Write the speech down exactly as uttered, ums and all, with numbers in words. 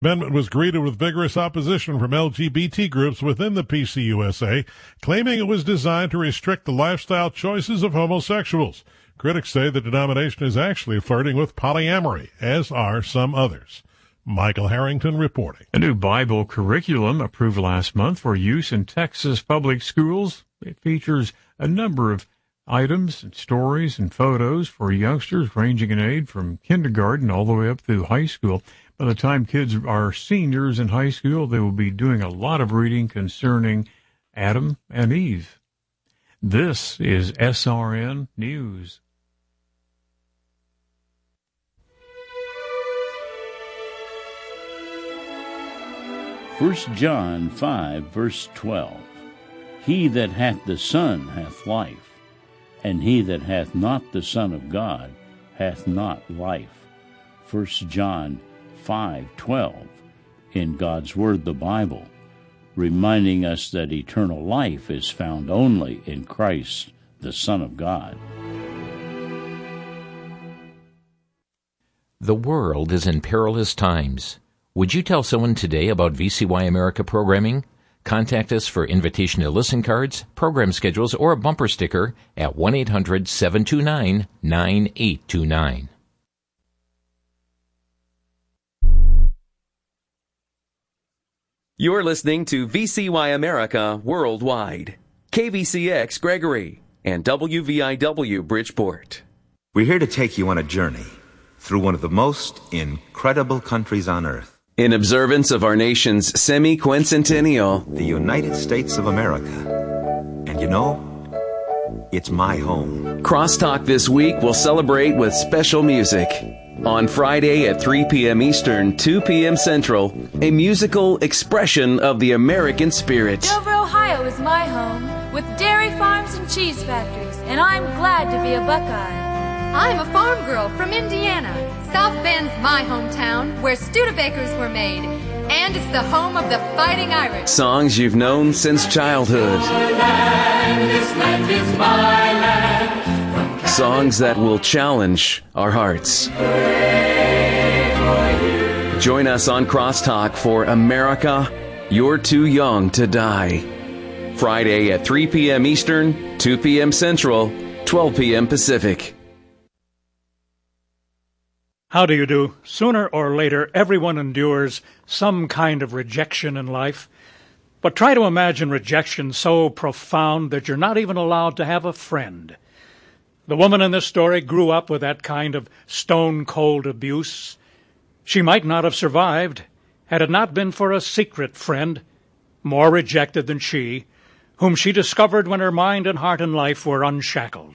The amendment was greeted with vigorous opposition from L G B T groups within the P C U S A, claiming it was designed to restrict the lifestyle choices of homosexuals. Critics say the denomination is actually flirting with polyamory, as are some others. Michael Harrington reporting. A new Bible curriculum approved last month for use in Texas public schools. It features a number of items and stories and photos for youngsters ranging in age from kindergarten all the way up through high school. By the time kids are seniors in high school, they will be doing a lot of reading concerning Adam and Eve. This is S R N News. First John five, verse twelve. He that hath the Son hath life, and he that hath not the Son of God hath not life. First John five twelve, in God's Word, the Bible, reminding us that eternal life is found only in Christ, the Son of God. The world is in perilous times. Would you tell someone today about V C Y America programming? Contact us for invitation to listen cards, program schedules, or a bumper sticker at one eight hundred seven two nine nine eight two nine. You're listening to V C Y America Worldwide, K V C X Gregory, and W V I W Bridgeport. We're here to take you on a journey through one of the most incredible countries on earth. In observance of our nation's semi-quincentennial, The United States of America. And you know, it's my home. Crosstalk this week will celebrate with special music. On Friday at three p.m. Eastern, two p.m. Central, a musical expression of the American spirit. Dover, Ohio is my home, with dairy farms and cheese factories, and I'm glad to be a Buckeye. I'm a farm girl from Indiana. South Bend's my hometown, where Studebakers were made, and it's the home of the Fighting Irish. Songs you've known since childhood. My land, this land is my land. Songs that will challenge our hearts. Join us on Crosstalk for America, You're Too Young to Die. Friday at three p.m. Eastern, two p.m. Central, twelve p.m. Pacific. How do you do? Sooner or later, everyone endures some kind of rejection in life. But try to imagine rejection so profound that you're not even allowed to have a friend. The woman in this story grew up with that kind of stone-cold abuse. She might not have survived had it not been for a secret friend, more rejected than she, whom she discovered when her mind and heart and life were unshackled.